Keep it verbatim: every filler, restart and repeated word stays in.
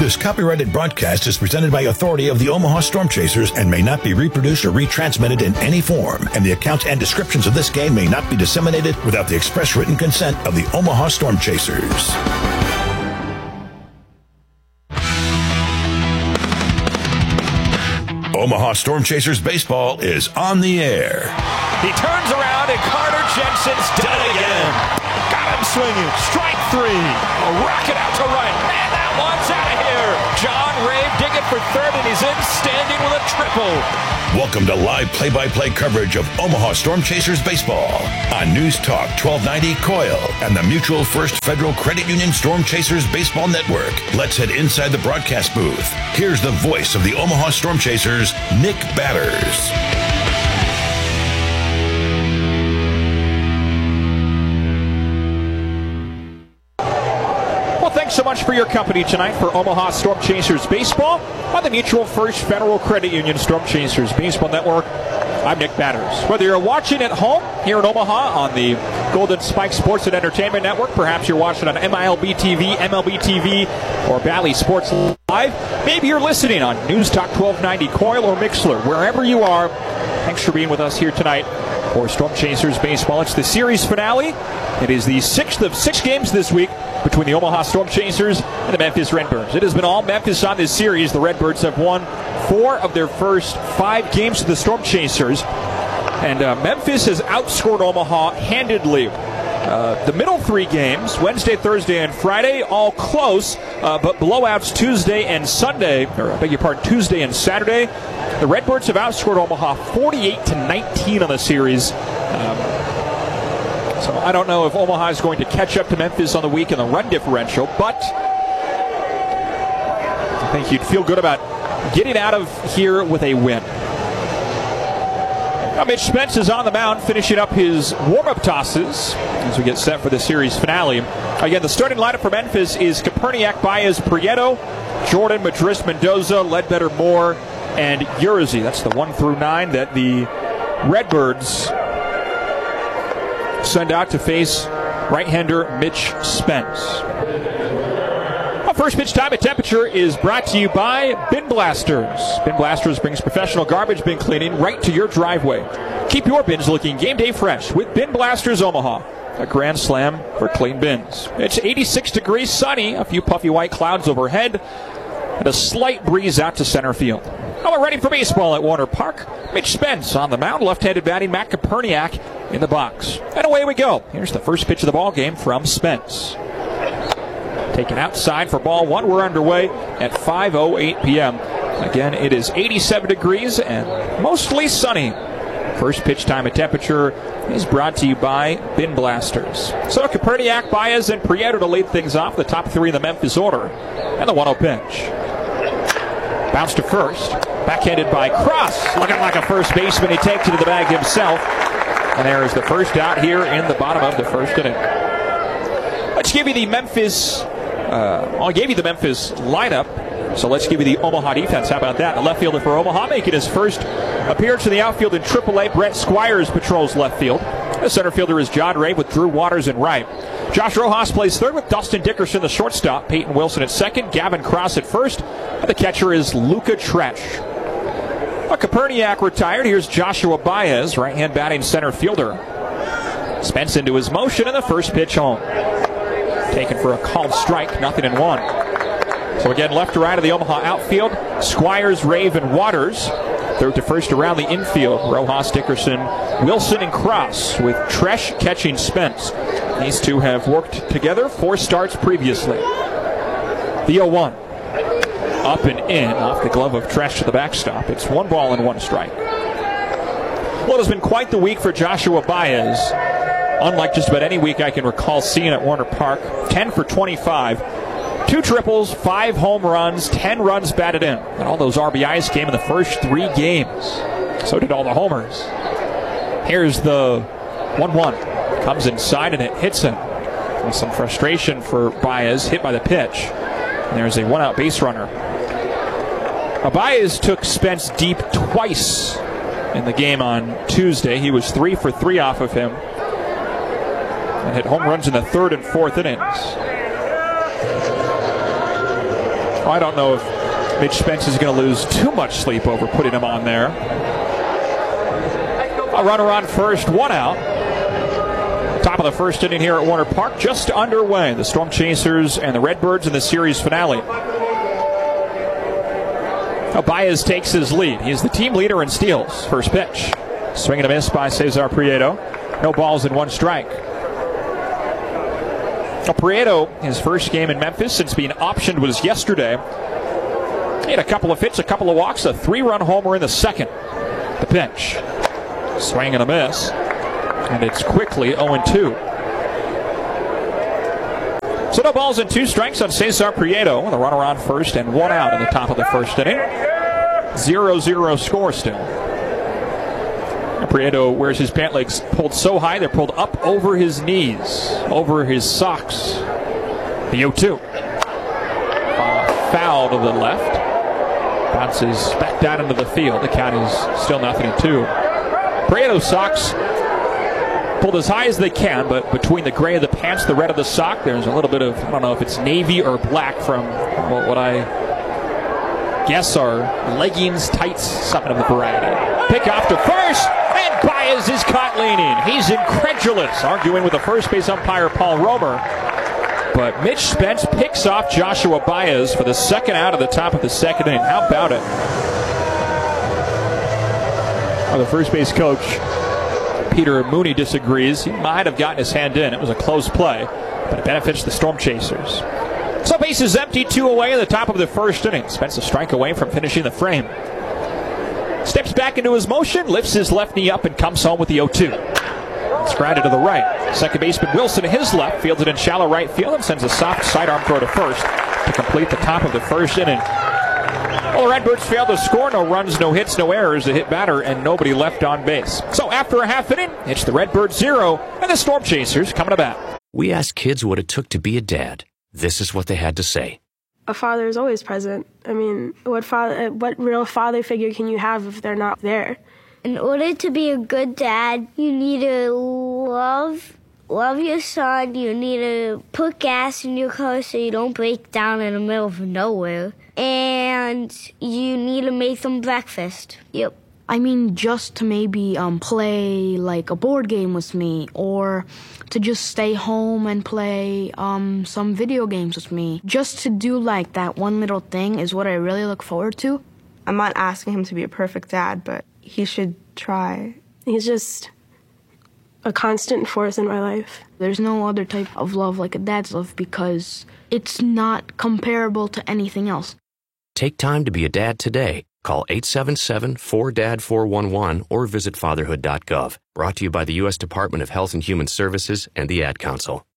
This copyrighted broadcast is presented by authority of the Omaha Storm Chasers and may not be reproduced or retransmitted in any form. And the accounts and descriptions of this game may not be disseminated without the express written consent of the Omaha Storm Chasers. Omaha Storm Chasers baseball is on the air. He turns around and Carter Jensen's done it again. Got him swinging. Strike three. A rocket out to right. And that one's out of here. John Rave digging for third, and he's in standing with a triple. Welcome to live play-by-play coverage of Omaha Storm Chasers baseball on News Talk twelve ninety Coil and the Mutual First Federal Credit Union Storm Chasers Baseball Network. Let's head inside the broadcast booth. Here's the voice of the Omaha Storm Chasers, Nick Batters. Thanks so much for your company tonight for Omaha Storm Chasers Baseball on the Mutual First Federal Credit Union Storm Chasers Baseball Network. I'm Nick Batters. Whether you're watching at home here in Omaha on the Golden Spike Sports and Entertainment Network, perhaps you're watching on M I L B T V, M L B T V, or Bally Sports Live, maybe you're listening on News Talk twelve ninety Coil or Mixler, wherever you are, thanks for being with us here tonight for Storm Chasers Baseball. It's the series finale. It is the sixth of six games this week between the Omaha Storm Chasers and the Memphis Redbirds. It has been all Memphis on this series. The Redbirds have won four of their first five games to the Storm Chasers. And uh, Memphis has outscored Omaha handedly. Uh, the middle three games, Wednesday, Thursday, and Friday, all close, uh, but blowouts Tuesday and Sunday, or I beg your pardon, Tuesday and Saturday. The Redbirds have outscored Omaha forty-eight to nineteen on the series. Um, So I don't know if Omaha is going to catch up to Memphis on the week in the run differential, but I think you'd feel good about getting out of here with a win. Now Mitch Spence is on the mound finishing up his warm-up tosses as we get set for the series finale. Again, the starting lineup for Memphis is Koperniak, Baez, Prieto, Jordan, Madris, Mendoza, Ledbetter, Moore, and Urizi. That's the one through nine that the Redbirds send out to face right-hander Mitch Spence. Our first pitch time and temperature is brought to you by Bin Blasters. Bin Blasters brings professional garbage bin cleaning right to your driveway. Keep your bins looking game day fresh with Bin Blasters Omaha, a grand slam for clean bins. It's eighty-six degrees, sunny, a few puffy white clouds overhead, and a slight breeze out to center field. Now we're ready for baseball at Warner Park. Mitch Spence on the mound, left-handed batting Matt Koperniak in the box. And away we go. Here's the first pitch of the ball game from Spence. Taken outside for ball one. We're underway at five oh eight p.m. Again, it is eighty-seven degrees and mostly sunny. First pitch time and temperature is brought to you by Bin Blasters. So Koperniak, Baez, and Prieto to lead things off, the top three in the Memphis order. And the one oh pitch. Bounce to first. Backhanded by Cross. Looking like a first baseman. He takes it to the bag himself. And there is the first out here in the bottom of the first inning. Let's give you the Memphis, uh, I gave you the Memphis lineup, so let's give you the Omaha defense. How about that? The left fielder for Omaha making his first appearance in the outfield in triple A. Brett Squires patrols left field. The center fielder is John Ray with Drew Waters in right. Josh Rojas plays third with Dustin Dickerson, the shortstop. Peyton Wilson at second. Gavin Cross at first. And the catcher is Luca Tresh. A Koperniak retired. Here's Joshua Baez, right-hand batting center fielder. Spence into his motion, and the first pitch home. Taken for a called strike, nothing in one. So again, left to right of the Omaha outfield, Squires, Rave, and Waters. Third to first around the infield, Rojas, Dickerson, Wilson, and Cross, with Tresh catching Spence. These two have worked together four starts previously. The oh one. Up and in, off the glove of Tresh to the backstop. It's one ball and one strike. Well, it has been quite the week for Joshua Baez. Unlike just about any week I can recall seeing at Warner Park. ten for twenty-five. Two triples, five home runs, ten runs batted in. And all those R B Is came in the first three games. So did all the homers. Here's the one one. Comes inside and it hits him. With some frustration for Baez, hit by the pitch. And there's a one-out base runner. Baez took Spence deep twice in the game on Tuesday. He was three for three off of him and hit home runs in the third and fourth innings. Well, I don't know if Mitch Spence is going to lose too much sleep over putting him on there. A runner on first, one out. Top of the first inning here at Warner Park, just underway. The Storm Chasers and the Redbirds in the series finale. Baez takes his lead. He is the team leader in steals. First pitch. Swing and a miss by Cesar Prieto. No balls and one strike. Well, Prieto, his first game in Memphis since being optioned was yesterday. He had a couple of hits, a couple of walks, a three-run homer in the second. The pitch. Swing and a miss. And it's quickly oh and two. So no balls and two strikes on Cesar Prieto with a runner on first and one out in the top of the first inning. zero zero score still. Prieto wears his pant legs pulled so high they're pulled up over his knees, over his socks. The oh two. Uh, foul to the left. Bounces back down into the field. The count is still nothing to two. Prieto's socks pulled as high as they can, but between the gray of the pants, the red of the sock, there's a little bit of, I don't know if it's navy or black from what, what I guess are leggings, tights, something of the variety. Pick off to first, and Baez is caught leaning. He's incredulous, arguing with the first base umpire, Paul Romer. But Mitch Spence picks off Joshua Baez for the second out of the top of the second inning. How about it? Well, the first base coach, Peter Mooney, disagrees. He might have gotten his hand in. It was a close play, but it benefits the Storm Chasers. So bases empty, two away at the top of the first inning. Spence a strike away from finishing the frame. Steps back into his motion, lifts his left knee up, and comes home with the oh two. It's grounded to the right. Second baseman Wilson, his left, fields it in shallow right field and sends a soft sidearm throw to first to complete the top of the first inning. Well, the Redbirds failed to score. No runs, no hits, no errors. A hit batter, and nobody left on base. So after a half inning, it's the Redbirds zero and the Storm Chasers coming to bat. We asked kids what it took to be a dad. This is what they had to say. A father is always present. I mean, what father, what real father figure can you have if they're not there? In order to be a good dad, you need to love love your son. You need to put gas in your car so you don't break down in the middle of nowhere. And you need to make them breakfast. Yep. I mean, just to maybe um, play like a board game with me, or to just stay home and play um, some video games with me. Just to do like that one little thing is what I really look forward to. I'm not asking him to be a perfect dad, but he should try. He's just a constant force in my life. There's no other type of love like a dad's love because it's not comparable to anything else. Take time to be a dad today. Call eight seven seven, four D A D, four one one or visit fatherhood dot gov. Brought to you by the U S Department of Health and Human Services and the Ad Council.